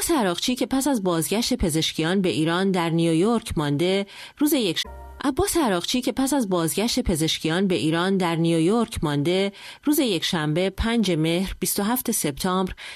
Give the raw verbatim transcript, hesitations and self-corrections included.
عباس عراقچی که پس از بازگشت پزشکیان به ایران در نیویورک مانده، روز یک ش... عباس عراقچی که پس از بازگشت پزشکیان به ایران در نیویورک مانده، روز یکشنبه پنج مهر بیست و هفتم سپتامبر